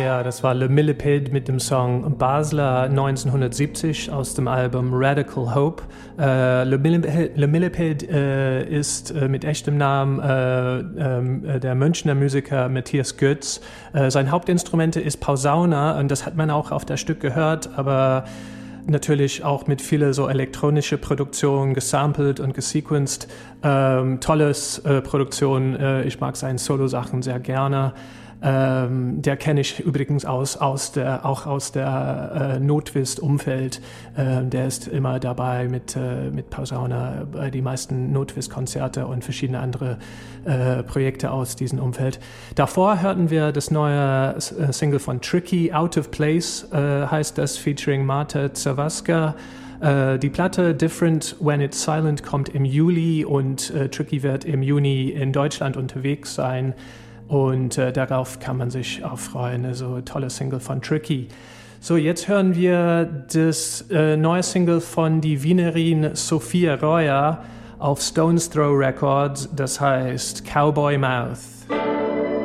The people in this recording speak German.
Ja, das war Le Millipede mit dem Song Basler 1970 aus dem Album Radical Hope. Le Millipede ist mit echtem Namen der Münchner Musiker Matthias Götz. Sein Hauptinstrument ist Posaune und das hat man auch auf das Stück gehört, aber natürlich auch mit vielen so elektronische Produktionen gesampelt und gesequenced. Tolles Produktion, ich mag seine Solo-Sachen sehr gerne. Der kenne ich übrigens auch aus der Notwist-Umfeld. Der ist immer dabei mit Posaune bei die meisten Notwist-Konzerte und verschiedene andere Projekte aus diesem Umfeld. Davor hörten wir das neue Single von Tricky, Out of Place heißt das, featuring Marta Zawaska. Die Platte Different When It's Silent kommt im Juli und Tricky wird im Juni in Deutschland unterwegs sein. Und darauf kann man sich auch freuen, also tolle Single von Tricky. So, jetzt hören wir das neue Single von die Wienerin Sophia Roya auf Stones Throw Records, das heißt Cowboy Mouth.